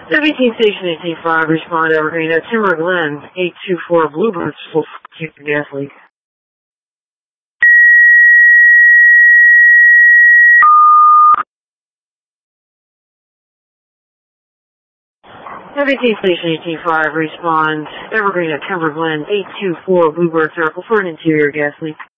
17 Station 185, respond Evergreen. Timber Glen, 824 Bluebirds, full gas leak. 17 Station 185, respond Evergreen at Timber Glen, 824 Bluebird Circle for an interior gas leak.